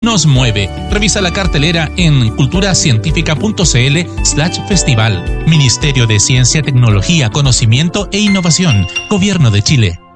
nos mueve. Revisa la cartelera en culturacientifica.cl/festival. Ministerio de Ciencia, Tecnología, Conocimiento e Innovación. Gobierno de Chile.